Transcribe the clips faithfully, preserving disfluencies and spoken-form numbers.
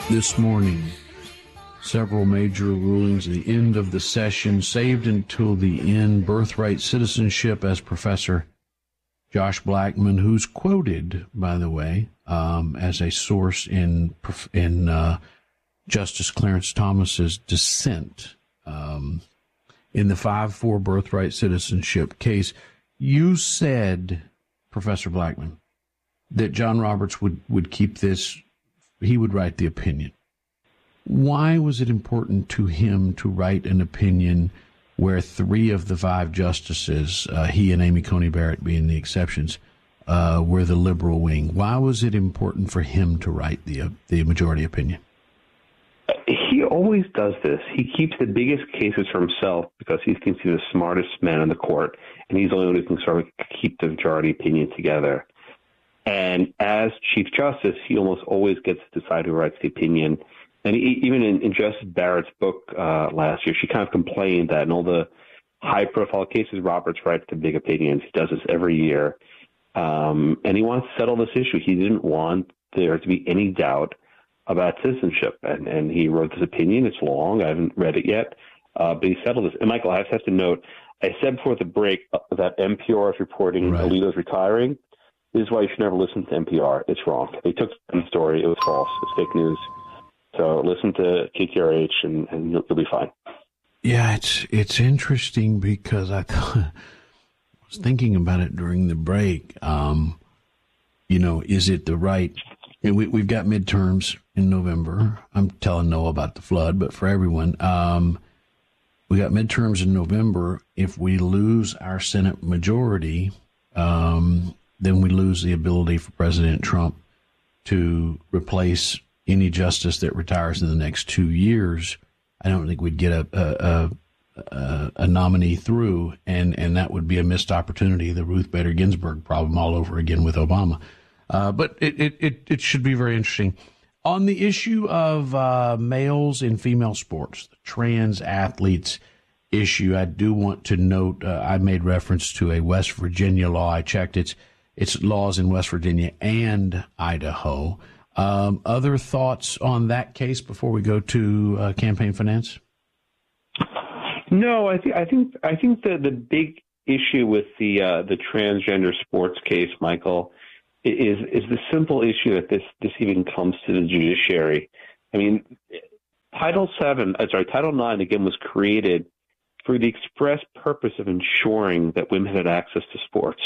this morning. Several major rulings at the end of the session, saved until the end. Birthright citizenship, as Professor Josh Blackman, who's quoted, by the way, um, as a source in in uh, Justice Clarence Thomas's dissent um, in the five four birthright citizenship case. You said, Professor Blackman, that John Roberts would, would keep this, he would write the opinion. Why was it important to him to write an opinion where three of the five justices, uh, he and Amy Coney Barrett being the exceptions, uh, were the liberal wing? Why was it important for him to write the uh, the majority opinion? He always does this. He keeps the biggest cases for himself because he thinks he's the smartest man in the court, and he's the only one who can sort of keep the majority opinion together. And as Chief Justice, he almost always gets to decide who writes the opinion. And he, even in, in Justice Barrett's book uh, last year, she kind of complained that in all the high-profile cases, Roberts writes the big opinions. He does this every year. Um, and he wants to settle this issue. He didn't want there to be any doubt about citizenship. And, and he wrote this opinion. It's long. I haven't read it yet. Uh, but he settled this. And, Michael, I just have to note, I said before the break that N P R is reporting right. Alito's retiring. This is why you should never listen to N P R. It's wrong. They took the story. It was false. It's fake news. So listen to K T R H and, and you'll, you'll be fine. Yeah, it's it's interesting because I, thought, I was thinking about it during the break. Um, you know, is it the right? And we, we've got midterms in November. I'm telling Noah about the flood, but for everyone, um, we got midterms in November. If we lose our Senate majority, um, then we lose the ability for President Trump to replace any justice that retires in the next two years. I don't think we'd get a a, a, a nominee through, and, and that would be a missed opportunity, the Ruth Bader Ginsburg problem all over again with Obama. Uh, but it, it, it, it should be very interesting. On the issue of uh, males in female sports, the trans athletes issue, I do want to note, uh, I made reference to a West Virginia law. I checked its, its laws in West Virginia and Idaho. Um, other thoughts on that case before we go to uh, campaign finance? No, I think I think I think the the big issue with the uh, the transgender sports case, Michael, is is the simple issue that this this even comes to the judiciary. I mean, Title Seven, uh, sorry, Title Nine again was created for the express purpose of ensuring that women had access to sports.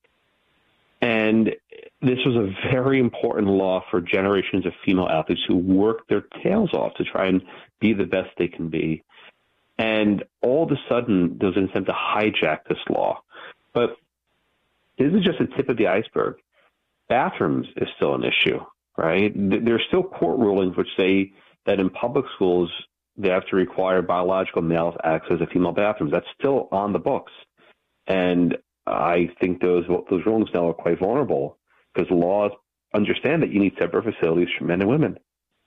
And this was a very important law for generations of female athletes who worked their tails off to try and be the best they can be. And all of a sudden, there was an attempt to hijack this law. But this is just the tip of the iceberg. Bathrooms is still an issue, right? There are still court rulings which say that in public schools, they have to require biological males access to female bathrooms. That's still on the books. And I think those those rulings now are quite vulnerable because laws understand that you need separate facilities for men and women.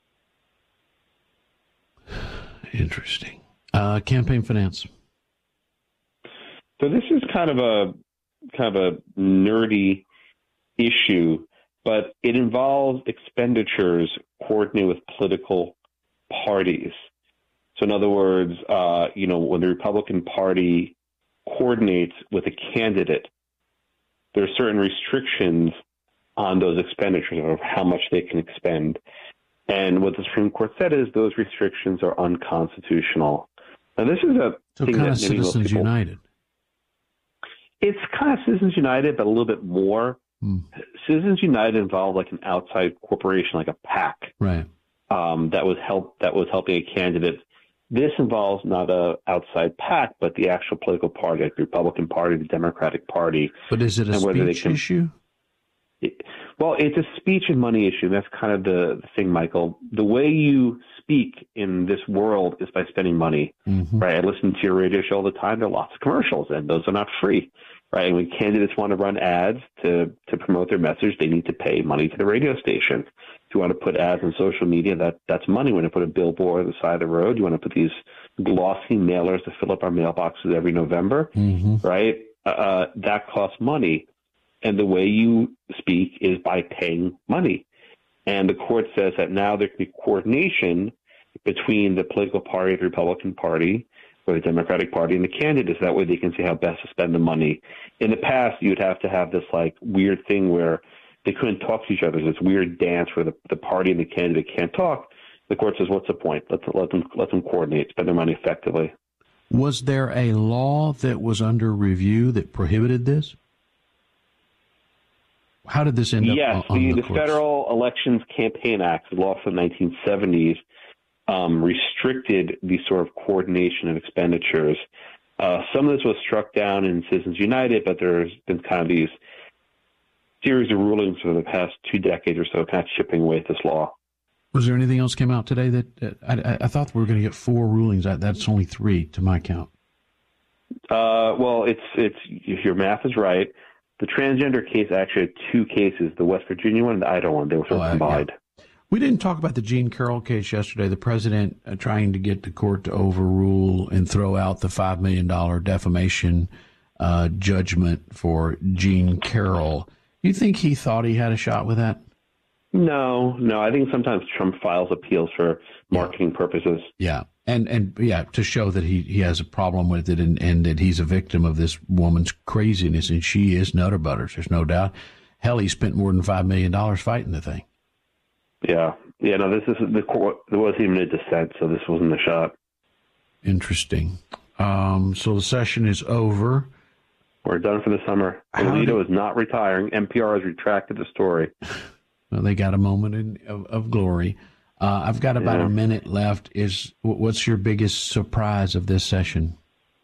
Interesting. Uh, campaign finance. So this is kind of a kind of a nerdy issue, but it involves expenditures coordinated with political parties. So in other words, uh, you know, when the Republican Party coordinates with a candidate, there are certain restrictions on those expenditures of how much they can expend. And what the Supreme Court said is those restrictions are unconstitutional. Now, this is a so thing kind that of Citizens people, United. It's kind of Citizens United, but a little bit more. Hmm. Citizens United involved like an outside corporation, like a PAC, right? Um, that was help that was helping a candidate. This involves not a outside PAC, but the actual political party, like the Republican Party, the Democratic Party. But is it a speech can, issue? It, well, it's a speech and money issue. That's kind of the, the thing, Michael. The way you speak in this world is by spending money, mm-hmm. right? I listen to your radio show all the time. There are lots of commercials, and those are not free, right? And when candidates want to run ads to, to promote their message, they need to pay money to the radio station. If you want to put ads on social media, that that's money. When you put a billboard on the side of the road, you want to put these glossy mailers to fill up our mailboxes every November, mm-hmm. right? Uh, that costs money. And the way you speak is by paying money. And the court says that now there can be coordination between the political party, the Republican Party, or the Democratic Party, and the candidates. That way they can see how best to spend the money. In the past, you'd have to have this like weird thing where they couldn't talk to each other. There's this weird dance where the, the party and the candidate can't talk. The court says, what's the point? Let's let them, let them coordinate, spend their money effectively. Was there a law that was under review that prohibited this? How did this end up yes, on the, the, the Federal Elections Campaign Act, a law from the nineteen seventies, um, restricted the sort of coordination of expenditures. Uh, some of this was struck down in Citizens United, but there's been kind of these series of rulings for the past two decades or so kind of chipping away at this law. Was there anything else came out today that uh, I, I thought we were going to get four rulings? That's only three to my count. Uh, well, it's it's if your math is right. The transgender case actually had two cases, the West Virginia one and the Idaho one. They were sort of oh, combined. Yeah. We didn't talk about the Jean Carroll case yesterday. The president uh, trying to get the court to overrule and throw out the five million dollars defamation uh, judgment for Jean Carroll. You think he thought he had a shot with that? No, no. I think sometimes Trump files appeals for marketing yeah. purposes. Yeah. And, and yeah, to show that he, he has a problem with it and, and that he's a victim of this woman's craziness, and she is Nutter Butters. There's no doubt. Hell, he spent more than five million dollars fighting the thing. Yeah. Yeah, no, this is the court. There wasn't even a dissent, so this wasn't a shot. Interesting. Um, so the session is over. We're done for the summer. Alito is not retiring. N P R has retracted the story. Well, they got a moment in, of, of glory. Uh, I've got about yeah. a minute left. Is what's your biggest surprise of this session?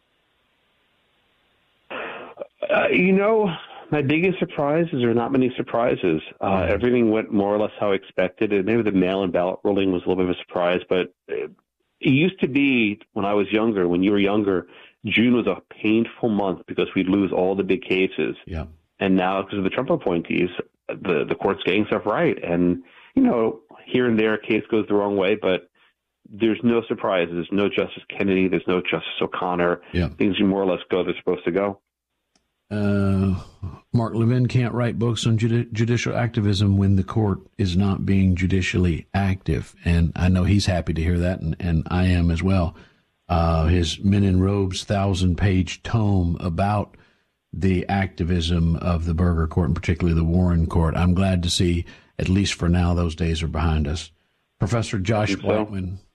Uh, you know, my biggest surprise is there are not many surprises. Uh, right. Everything went more or less how expected. And maybe the mail-in ballot ruling was a little bit of a surprise, but it, it used to be when I was younger, when you were younger, June was a painful month because we'd lose all the big cases. Yeah. And now, because of the Trump appointees, the the court's getting stuff right. And, you know, here and there a case goes the wrong way, but there's no surprises. There's no Justice Kennedy. There's no Justice O'Connor. Yeah. Things more or less go they're supposed to go. Uh, Mark Levin can't write books on judi- judicial activism when the court is not being judicially active. And I know he's happy to hear that, and, and I am as well. Uh, his Men in Robes thousand-page tome about the activism of the Burger Court, and particularly the Warren Court. I'm glad to see, at least for now, those days are behind us. Professor Josh Blackman,